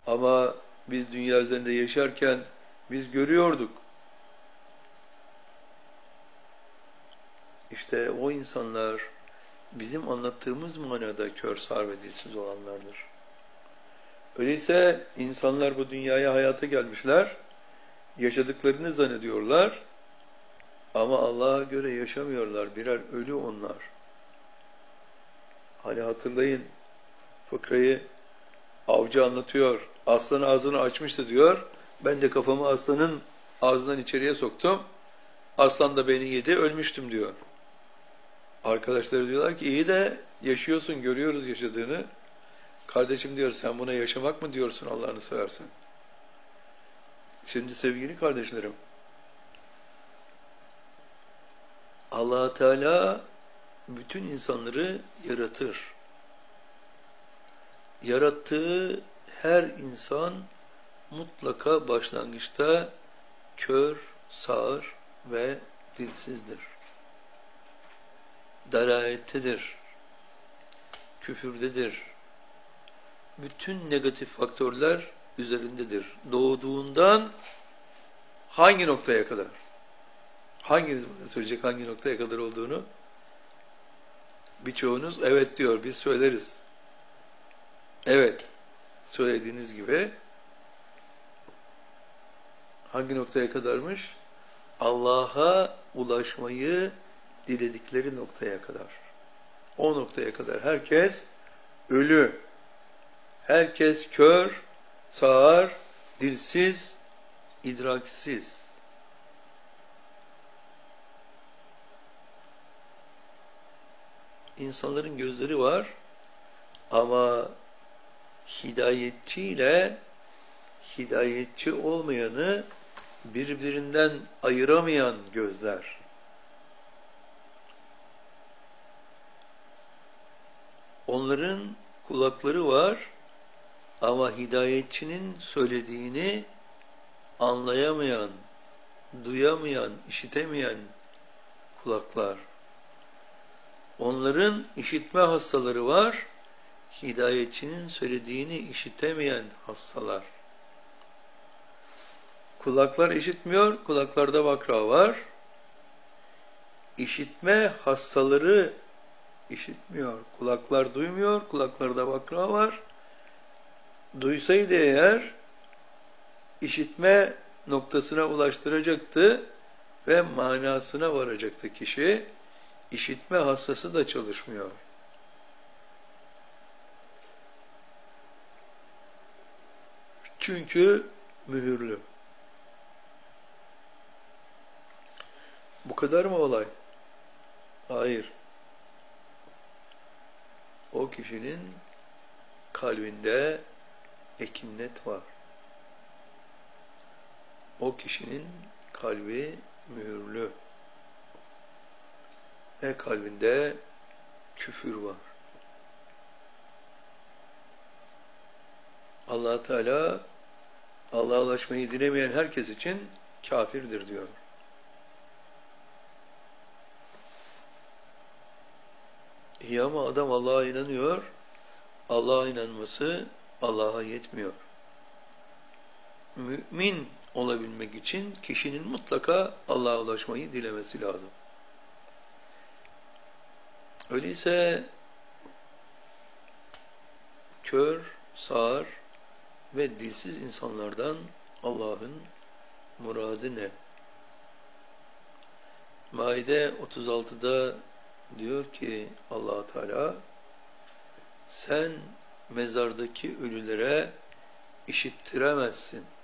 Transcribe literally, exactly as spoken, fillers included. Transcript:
Ama biz dünya üzerinde yaşarken biz görüyorduk. İşte o insanlar bizim anlattığımız manada kör, sağır ve dilsiz olanlardır. Öyleyse insanlar bu dünyaya hayata gelmişler, yaşadıklarını zannediyorlar ama Allah'a göre yaşamıyorlar, birer ölü onlar. Hani hatırlayın, fıkrayı avcı anlatıyor, aslan ağzını açmıştı diyor, ben de kafamı aslanın ağzından içeriye soktum, aslan da beni yedi, ölmüştüm diyor. Arkadaşları diyorlar ki iyi de yaşıyorsun, görüyoruz yaşadığını. Kardeşim diyor, sen buna yaşamak mı diyorsun Allah'ını seversen? Şimdi sevgili kardeşlerim, Allah Teala bütün insanları yaratır. Yarattığı her insan mutlaka başlangıçta kör, sağır ve dilsizdir. Dalayettedir, küfürdedir. Bütün negatif faktörler üzerindedir. Doğduğundan hangi noktaya kadar? Hanginiz bana söyleyecek hangi noktaya kadar olduğunu? Birçoğunuz evet diyor, biz söyleriz. Evet, söylediğiniz gibi hangi noktaya kadarmış? Allah'a ulaşmayı diledikleri noktaya kadar. O noktaya kadar herkes ölü, herkes kör, sağır, dilsiz, idraksiz. İnsanların gözleri var ama hidayetçi ile hidayetçi olmayanı birbirinden ayıramayan gözler. Onların kulakları var ama hidayetçinin söylediğini anlayamayan, duyamayan, işitemeyen kulaklar. Onların işitme hastaları var, hidayetçinin söylediğini işitemeyen hastalar. Kulaklar işitmiyor, kulaklarda vakra var. İşitme hastaları işitmiyor, kulaklar duymuyor, kulaklarda vakra var. Duysaydı eğer, işitme noktasına ulaştıracaktı ve manasına varacaktı kişi. İşitme hastası da çalışmıyor. Çünkü mühürlü. Bu kadar mı olay? Hayır. O kişinin kalbinde ekinnet var. O kişinin kalbi mühürlü. Ve kalbinde küfür var. Allah Teala Allah'a ulaşmayı dilemeyen herkes için kafirdir diyor. İyi ama adam Allah'a inanıyor. Allah'a inanması Allah'a yetmiyor. Mümin olabilmek için kişinin mutlaka Allah'a ulaşmayı dilemesi lazım. Öyleyse kör, sağır ve dilsiz insanlardan Allah'ın muradı ne? Maide otuz altıda diyor ki Allah Teala, sen mezardaki ölülere işittiremezsin.